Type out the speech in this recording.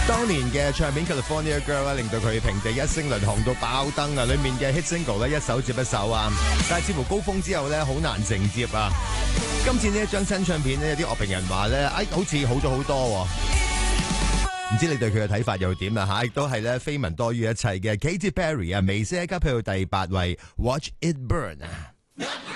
當年嘅唱片 California Girl 令到佢平地一聲輪紅到爆燈啊！裏面嘅 hit single 一首接一首啊，但係似乎高峰之後好難承接啊！今次呢一張新唱片有啲樂評人話好似好咗好多，唔知你對佢嘅睇法又點啊？亦都係緋聞多於一切嘅 Katy Perry 啊，微些急去到第8位 Watch It Burn 啊！